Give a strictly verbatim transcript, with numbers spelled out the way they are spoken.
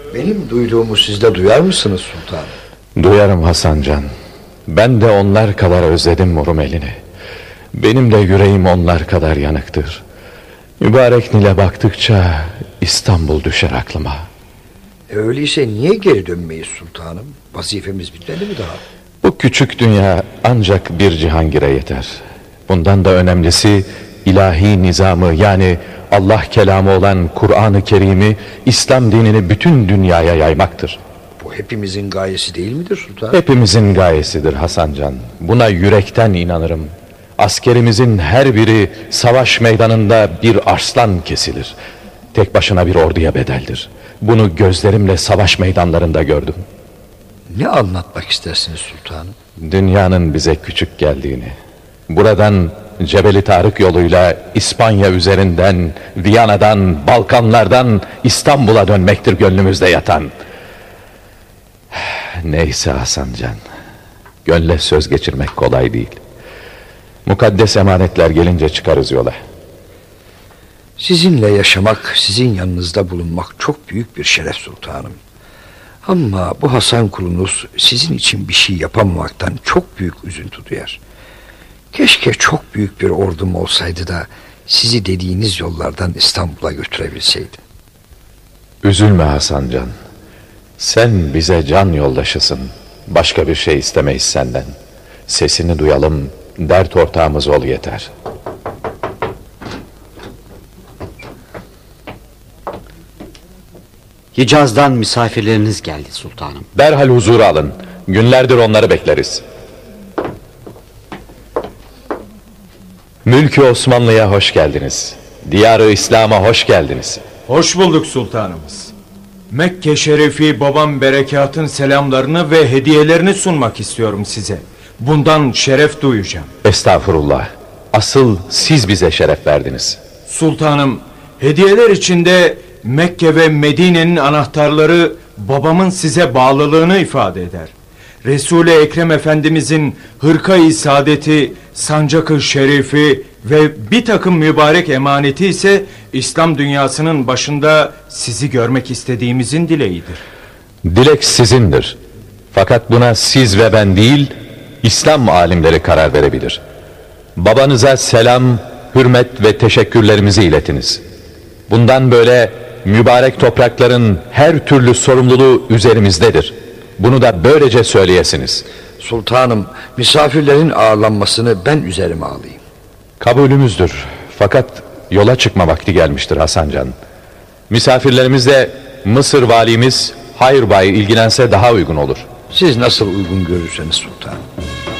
Benim duyduğumu siz de duyar mısınız sultanım? Duyarım Hasancan. Ben de onlar kadar özledim Rumelini. Benim de yüreğim onlar kadar yanıktır. Mübarek Nil'e baktıkça İstanbul düşer aklıma. E öyleyse niye geri dönmeyiz sultanım? Vazifemiz bitmedi mi daha? Bu küçük dünya ancak bir Cihangir'e yeter. Bundan da önemlisi ilahi nizamı, yani Allah kelamı olan Kur'an-ı Kerim'i, İslam dinini bütün dünyaya yaymaktır. Bu hepimizin gayesi değil midir sultanım? Hepimizin gayesidir Hasancan. Buna yürekten inanırım. Askerimizin her biri savaş meydanında bir arslan kesilir. Tek başına bir orduya bedeldir. Bunu gözlerimle savaş meydanlarında gördüm. Ne anlatmak istersiniz sultanım? Dünyanın bize küçük geldiğini, buradan Cebeli Tarık yoluyla İspanya üzerinden, Viyana'dan, Balkanlardan İstanbul'a dönmektir gönlümüzde yatan. Neyse Hasancan, gönle söz geçirmek kolay değil. Mukaddes emanetler gelince çıkarız yola. Sizinle yaşamak, sizin yanınızda bulunmak çok büyük bir şeref sultanım. Ama bu Hasan kulunuz sizin için bir şey yapamamaktan çok büyük üzüntü duyar. Keşke çok büyük bir ordum olsaydı da sizi dediğiniz yollardan İstanbul'a götürebilseydim. Üzülme Hasancan. Sen bize can yoldaşısın. Başka bir şey istemeyiz senden. Sesini duyalım, dert ortağımız ol yeter. Hicaz'dan misafirleriniz geldi sultanım. Derhal huzura alın. Günlerdir onları bekleriz. Mülk-i Osmanlı'ya hoş geldiniz. Diyar-ı İslam'a hoş geldiniz. Hoş bulduk sultanımız. Mekke şerefi babam Berekat'ın selamlarını ve hediyelerini sunmak istiyorum size. Bundan şeref duyacağım. Estağfurullah. Asıl siz bize şeref verdiniz. Sultanım, hediyeler içinde Mekke ve Medine'nin anahtarları babamın size bağlılığını ifade eder. Resul-i Ekrem Efendimizin hırka-i saadeti, sancak-ı şerifi ve bir takım mübarek emaneti ise İslam dünyasının başında sizi görmek istediğimizin dileğidir. Dilek sizindir. Fakat buna siz ve ben değil, İslam alimleri karar verebilir. Babanıza selam, hürmet ve teşekkürlerimizi iletiniz. Bundan böyle mübarek toprakların her türlü sorumluluğu üzerimizdedir. Bunu da böylece söyleyesiniz. Sultanım, misafirlerin ağırlanmasını ben üzerime alayım. Kabulümüzdür. Fakat yola çıkma vakti gelmiştir Hasancan. Misafirlerimizle Mısır valimiz Hayr Bay ilgilense daha uygun olur. Siz nasıl uygun görürseniz sultanım.